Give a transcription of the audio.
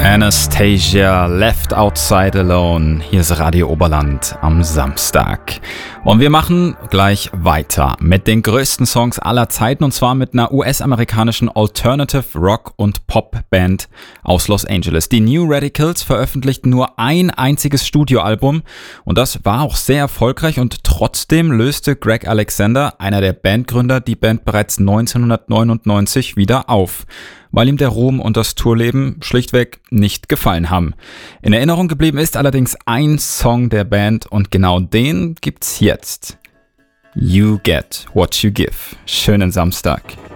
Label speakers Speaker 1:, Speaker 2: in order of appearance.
Speaker 1: Anastasia, Left Outside Alone. Hier ist Radio Oberland am Samstag. Und wir machen gleich weiter mit den größten Songs aller Zeiten, und zwar mit einer US-amerikanischen Alternative Rock- und Pop-Band aus Los Angeles. Die New Radicals veröffentlichten nur ein einziges Studioalbum und das war auch sehr erfolgreich, und trotzdem löste Greg Alexander, einer der Bandgründer, die Band bereits 1999 wieder auf, weil ihm der Ruhm und das Tourleben schlichtweg nicht gefallen haben. In Erinnerung geblieben ist allerdings ein Song der Band, und genau den gibt's jetzt. You Get What You Give. Schönen Samstag.